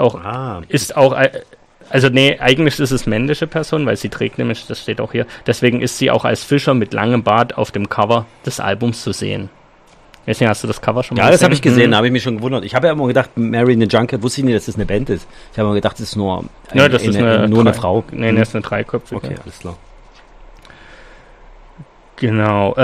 eigentlich ist es männliche Person, weil sie trägt nämlich, das steht auch hier, deswegen ist sie auch als Fischer mit langem Bart auf dem Cover des Albums zu sehen. Weiß nicht, hast du das Cover schon mal gesehen? Ja, das habe ich gesehen, da habe ich mich schon gewundert. Ich habe ja immer gedacht, Mary the Junkie, wusste ich nicht, dass das eine Band ist. Ich habe immer gedacht, das ist nur eine Frau. Nee, das ist eine dreiköpfige. Okay, alles klar. Genau.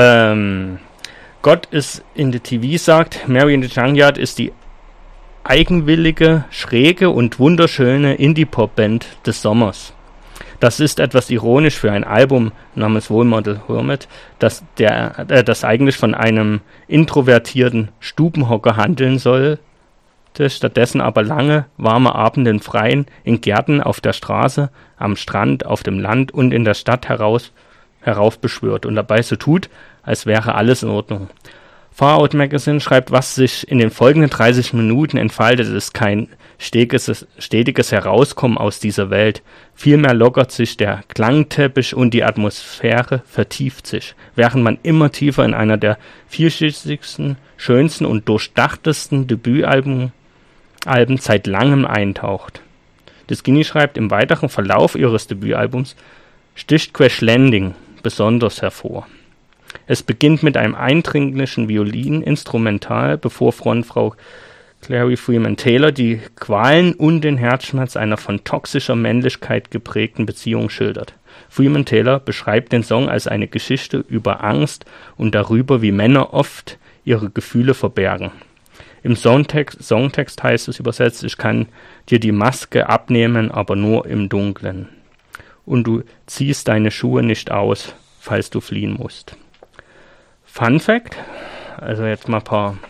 Gott ist in the TV sagt, Mary in the Junkyard ist die eigenwillige, schräge und wunderschöne Indie-Pop-Band des Sommers. Das ist etwas ironisch für ein Album namens Role Model Hermit, das eigentlich von einem introvertierten Stubenhocker handeln sollte, stattdessen aber lange, warme Abende im Freien, in Gärten, auf der Straße, am Strand, auf dem Land und in der Stadt heraufbeschwört und dabei so tut, als wäre alles in Ordnung. Far Out Magazine schreibt, was sich in den folgenden 30 Minuten entfaltet, ist kein stetiges Herauskommen aus dieser Welt. Vielmehr lockert sich der Klangteppich und die Atmosphäre vertieft sich, während man immer tiefer in einer der vielschichtigsten, schönsten und durchdachtesten Debütalben seit langem eintaucht. The Skinny schreibt, im weiteren Verlauf ihres Debütalbums sticht Crash Landing besonders hervor. Es beginnt mit einem eindringlichen Violin-Instrumental, bevor Frontfrau Clary Freeman Taylor die Qualen und den Herzschmerz einer von toxischer Männlichkeit geprägten Beziehung schildert. Freeman Taylor beschreibt den Song als eine Geschichte über Angst und darüber, wie Männer oft ihre Gefühle verbergen. Im Songtext heißt es übersetzt, ich kann dir die Maske abnehmen, aber nur im Dunkeln. Und du ziehst deine Schuhe nicht aus, falls du fliehen musst. Fun Fact, also jetzt mal ein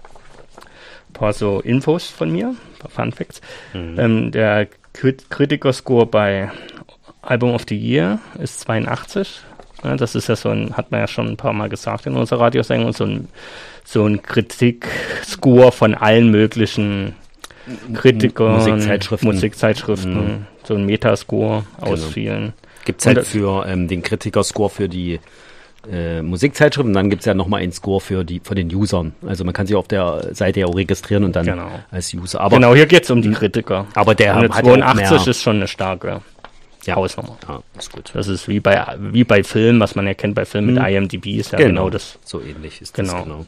paar so Infos von mir, ein paar Fun Facts. Der Kritiker-Score bei Album of the Year ist 82. Ja, das ist ja hat man ja schon ein paar Mal gesagt in unserer Radiosendung, so ein Kritik-Score von allen möglichen Kritikern, Musikzeitschriften, so ein Metascore aus vielen. Gibt es halt für den Kritiker-Score für die Musikzeitschrift und dann gibt es ja nochmal einen Score von den Usern. Also man kann sich auf der Seite ja auch registrieren und dann als User. Aber genau, hier geht es um die Kritiker. Aber der hat 82 ist schon eine starke Hausnummer. Ja, ist gut. Das ist wie bei Filmen, was man erkennt bei Filmen mit IMDb, ist ja genau das. So ähnlich ist das genau.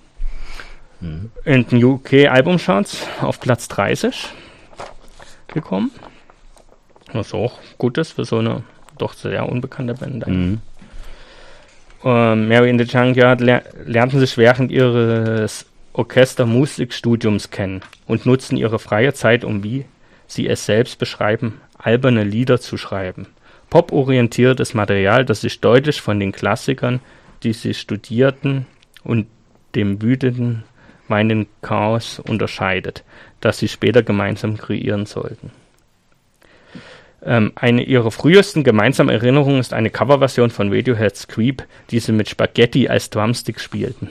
In den UK-Albumcharts auf Platz 30 gekommen. Was auch gut ist für so eine doch sehr unbekannte Band. Mary in the Junkyard lernten sich während ihres Orchestermusikstudiums kennen und nutzten ihre freie Zeit, um, wie sie es selbst beschreiben, alberne Lieder zu schreiben. Pop-orientiertes Material, das sich deutlich von den Klassikern, die sie studierten, und dem wütenden, weinenden Chaos unterscheidet, das sie später gemeinsam kreieren sollten. Eine ihrer frühesten gemeinsamen Erinnerungen ist eine Coverversion von Radiohead's Creep, die sie mit Spaghetti als Drumstick spielten.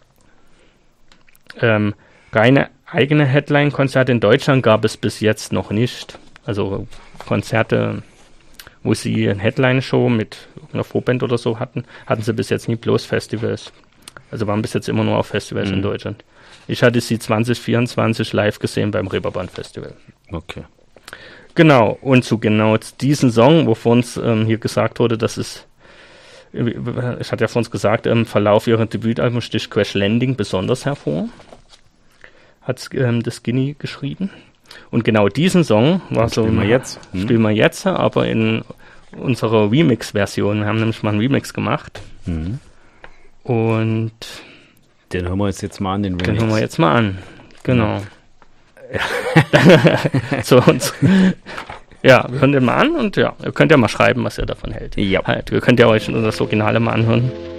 Reine eigene Headline-Konzerte in Deutschland gab es bis jetzt noch nicht. Also Konzerte, wo sie eine Headline-Show mit einer Vorband oder so hatten sie bis jetzt nie, bloß Festivals. Also waren bis jetzt immer nur auf Festivals in Deutschland. Ich hatte sie 2024 live gesehen beim Reeperbahn Festival. Okay. Genau, und zu diesem Song, wovon es hier gesagt wurde, dass es, ich hatte ja von uns gesagt, im Verlauf ihrer Debütalbum sticht Crash Landing besonders hervor, hat The Skinny geschrieben. Und genau diesen Song spielen wir jetzt, aber in unserer Remix-Version. Wir haben nämlich mal einen Remix gemacht. Und den hören wir uns jetzt mal an, den Remix. Den hören wir jetzt mal an, genau. Ja. Ja, wir hören den mal an und ja, ihr könnt ja mal schreiben, was ihr davon hält. Ja. Ihr könnt ja euch das Originale mal anhören.